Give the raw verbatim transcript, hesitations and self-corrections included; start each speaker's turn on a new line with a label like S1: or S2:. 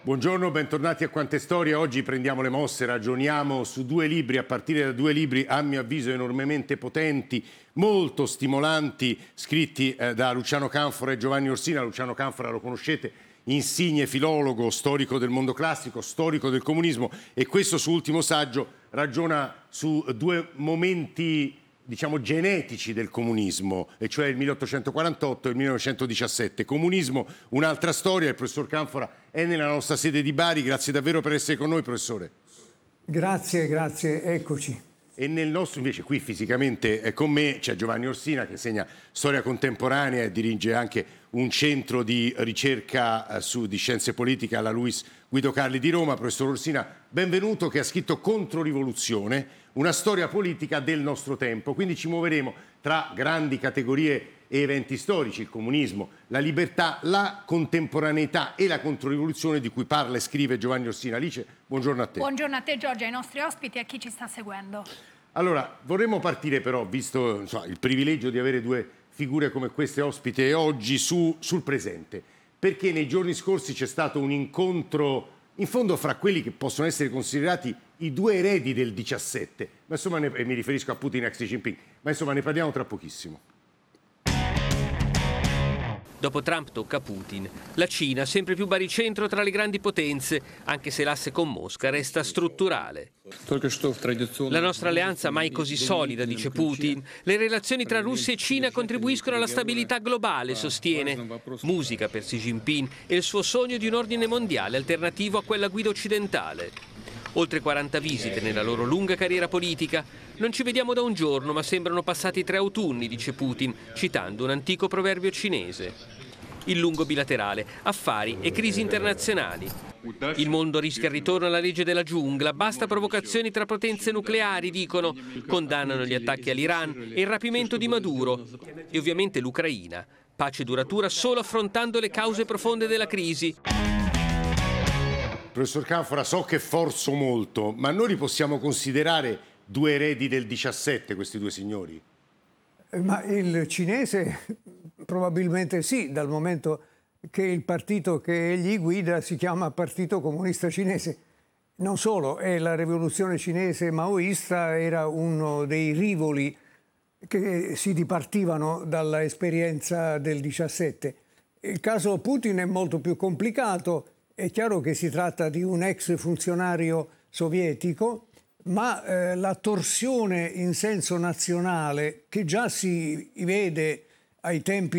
S1: Buongiorno, bentornati a Quante Storie. Oggi prendiamo le mosse, ragioniamo su due libri, a partire da due libri a mio avviso enormemente potenti, molto stimolanti, scritti eh, da Luciano Canfora e Giovanni Orsina. Luciano Canfora lo conoscete, insigne filologo, storico del mondo classico, storico del comunismo, e questo suo ultimo saggio ragiona su due momenti, diciamo, genetici del comunismo, e cioè il milleottocentoquarantotto e il millenovecentodiciassette. Comunismo, un'altra storia. Il professor Canfora è nella nostra sede di Bari. Grazie davvero per essere con noi, professore.
S2: Grazie, grazie, eccoci.
S1: E nel nostro, invece, qui fisicamente eh, con me c'è Giovanni Orsina, che insegna storia contemporanea e dirige anche un centro di ricerca eh, su, di scienze politiche alla Luis Guido Carli di Roma. Professor Orsina, benvenuto, che ha scritto Controrivoluzione, una storia politica del nostro tempo. Quindi ci muoveremo tra grandi categorie e eventi storici: il comunismo, la libertà, la contemporaneità e la controrivoluzione, di cui parla e scrive Giovanni Orsina. Alice, buongiorno a te.
S3: Buongiorno a te, Giorgia, ai nostri ospiti e a chi ci sta seguendo.
S1: Allora, vorremmo partire però, visto insomma, il privilegio di avere due figure come queste ospite oggi, su, sul presente, perché nei giorni scorsi c'è stato un incontro, in fondo, fra quelli che possono essere considerati i due eredi del diciassette, ma insomma, ne, e mi riferisco a Putin e a Xi Jinping, ma insomma ne parliamo tra pochissimo.
S4: Dopo Trump tocca Putin. La Cina, sempre più baricentro tra le grandi potenze, anche se l'asse con Mosca resta strutturale. La nostra alleanza mai così solida, dice Putin. Le relazioni tra Russia e Cina contribuiscono alla stabilità globale, sostiene. Musica per Xi Jinping e il suo sogno di un ordine mondiale alternativo a quella guida occidentale. Oltre quaranta visite nella loro lunga carriera politica. Non ci vediamo da un giorno, ma sembrano passati tre autunni, dice Putin, citando un antico proverbio cinese. Il lungo bilaterale, affari e crisi internazionali. Il mondo rischia il ritorno alla legge della giungla, basta provocazioni tra potenze nucleari, dicono. Condannano gli attacchi all'Iran e il rapimento di Maduro. E ovviamente l'Ucraina. Pace duratura solo affrontando le cause profonde della crisi.
S1: Professor Canfora, so che forzo molto, ma noi li possiamo considerare due eredi del diciassette, questi due signori?
S2: Ma il cinese probabilmente sì, dal momento che il partito che egli guida si chiama Partito Comunista Cinese. Non solo, è la rivoluzione cinese maoista, era uno dei rivoli che si dipartivano dalla esperienza del diciassette. Il caso Putin è molto più complicato. È chiaro che si tratta di un ex funzionario sovietico, ma eh, la torsione in senso nazionale, che già si vede ai tempi